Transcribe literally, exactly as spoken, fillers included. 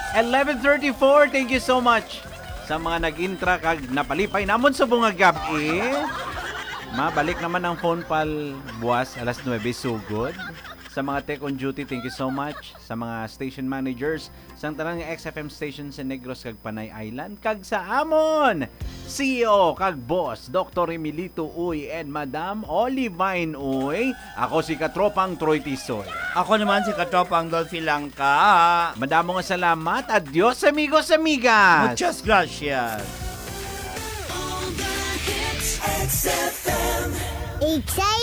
eleven thirty-four, thank you so much sa mga nag-intra kag napalipay namon sa bungag gabi. Mabalik naman ang phone pal buwas alas nuwebe sugod. Sa mga tech on duty, thank you so much. Sa mga station managers, sa tanang X F M station sa Negros kag Panay Island, kag sa Amon, C E O kag boss, Doctor Emilito Uy and Madam Olivine Uy. Ako si Katropang Troy Tisoy. Ako naman si Katropang Dolphy Langka. Madamo nga salamat. Adios amigos, amigas. Muchas gracias. X